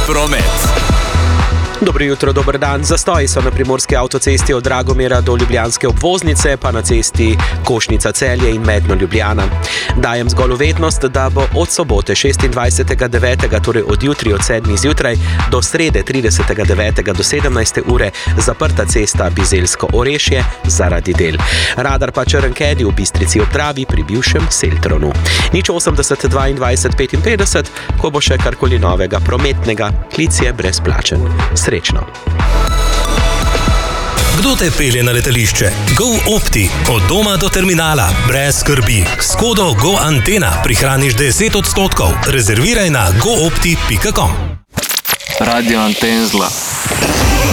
promet. Dobro jutro, dober dan. Zastoji so na primorski avtocesti od Dragomira do ljubljanske obvoznice, pa na cesti Košnica-Celje in Medno-Ljubljana. Dajem zgolj uvednost, da bo od sobote 26.9., torej od jutri od 7. zjutraj, do srede 30.9. do 17. ure zaprta cesta Bizeljsko-Orešje zaradi del. Radar pa Črnkedi v Bistrici ob Dravi pri bivšem Seltronu. 080 22 55, ko bo še karkoli novega prometnega, klic je brezplačen. Srečno. Kdo te pelje na letališče? GoOpti. Od doma do terminala. Brez skrbi. S kodo GoAntena prihraniš 10%. Rezerviraj na goopti.com. Radio Antenzla.